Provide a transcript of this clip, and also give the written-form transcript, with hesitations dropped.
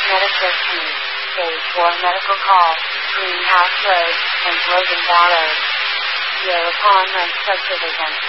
Medicare Team, Stage 4 Medical Call, Greenhouse Road, and Logan Road. Whereupon when subject against